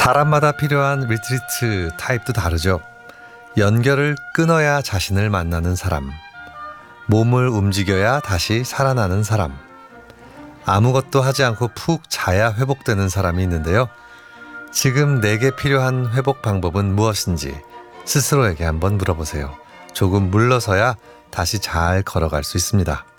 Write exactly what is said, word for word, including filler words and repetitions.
사람마다 필요한 리트리트 타입도 다르죠. 연결을 끊어야 자신을 만나는 사람, 몸을 움직여야 다시 살아나는 사람, 아무것도 하지 않고 푹 자야 회복되는 사람이 있는데요. 지금 내게 필요한 회복 방법은 무엇인지 스스로에게 한번 물어보세요. 조금 물러서야 다시 잘 걸어갈 수 있습니다.